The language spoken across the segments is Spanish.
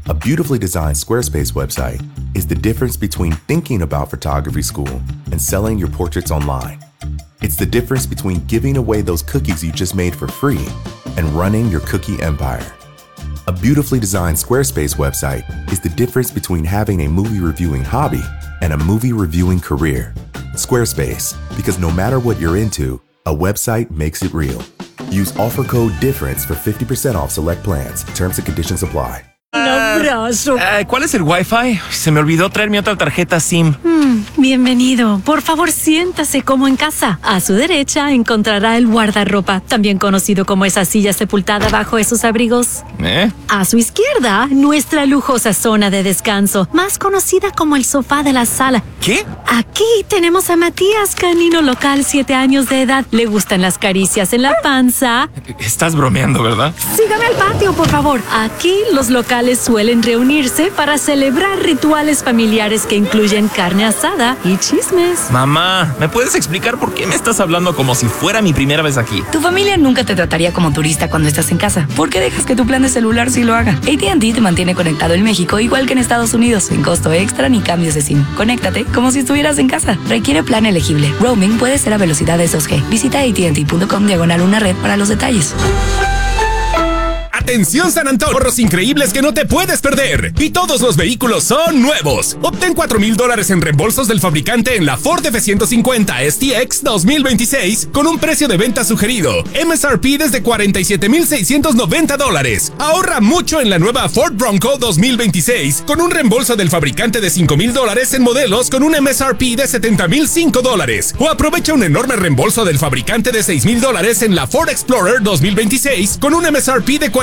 A beautifully designed Squarespace website is the difference between thinking about photography school and selling your portraits online. It's the difference between giving away those cookies you just made for free and running your cookie empire. A beautifully designed Squarespace website is the difference between having a movie reviewing hobby and a movie reviewing career. Squarespace, because no matter what you're into, a website makes it real. Use offer code DIFFERENCE for 50% off select plans. Terms and conditions apply. Un abrazo. ¿Cuál es el Wi-Fi? Se me olvidó traer mi otra tarjeta SIM. Bienvenido. Por favor, siéntase como en casa. A su derecha encontrará el guardarropa, también conocido como esa silla sepultada bajo esos abrigos. A su izquierda, nuestra lujosa zona de descanso, más conocida como el sofá de la sala. ¿Qué? Aquí tenemos a Matías, canino local, 7 años de edad. Le gustan las caricias en la panza. Estás bromeando, ¿verdad? Sígame al patio, por favor. Aquí los locales suelen reunirse para celebrar rituales familiares que incluyen carne asada y chismes. Mamá, ¿me puedes explicar por qué me estás hablando como si fuera mi primera vez aquí? Tu familia nunca te trataría como turista cuando estás en casa. ¿Por qué dejas que tu plan de celular sí lo haga? AT&T te mantiene conectado en México igual que en Estados Unidos, sin costo extra ni cambios de SIM. Conéctate como si estuvieras en casa. Requiere plan elegible. Roaming puede ser a velocidades 2G. Visita AT&T.com/una red para los detalles. Atención San Antonio, ahorros increíbles que no te puedes perder. Y todos los vehículos son nuevos. Obtén $4,000 en reembolsos del fabricante en la Ford F-150 STX 2026 con un precio de venta sugerido. MSRP desde $47,690. Ahorra mucho en la nueva Ford Bronco 2026 con un reembolso del fabricante de $5,000 en modelos con un MSRP de $70,005. O aprovecha un enorme reembolso del fabricante de $6,000 en la Ford Explorer 2026 con un MSRP de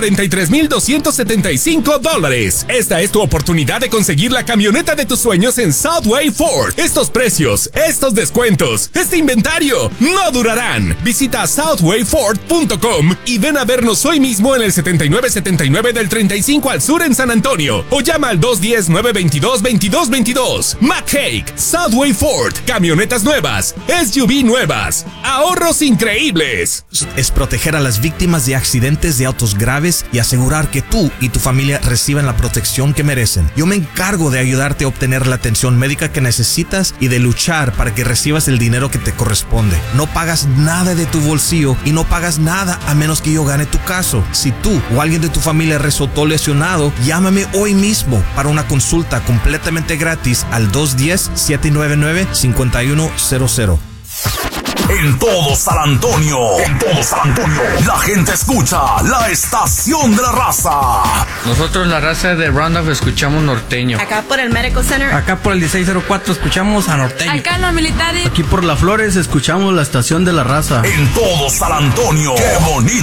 $43,275. Esta es tu oportunidad de conseguir la camioneta de tus sueños en Southway Ford. Estos precios, estos descuentos, este inventario no durarán. Visita southwayford.com y ven a vernos hoy mismo en el 7979 del 35 al sur en San Antonio o llama al 210-922-2222. McHake, Southway Ford, camionetas nuevas, SUV nuevas, ahorros increíbles. Es proteger a las víctimas de accidentes de autos graves y asegurar que tú y tu familia reciban la protección que merecen. Yo me encargo de ayudarte a obtener la atención médica que necesitas y de luchar para que recibas el dinero que te corresponde. No pagas nada de tu bolsillo y no pagas nada a menos que yo gane tu caso. Si tú o alguien de tu familia resultó lesionado, llámame hoy mismo para una consulta completamente gratis al 210-799-5100. En todo San Antonio, la gente escucha la estación de la raza. Nosotros la raza de Roundup escuchamos norteño. Acá por el Medical Center. Acá por el 1604 escuchamos a norteño. Acá en los militares. Aquí por la Flores escuchamos la estación de la raza. En todo San Antonio, qué bonito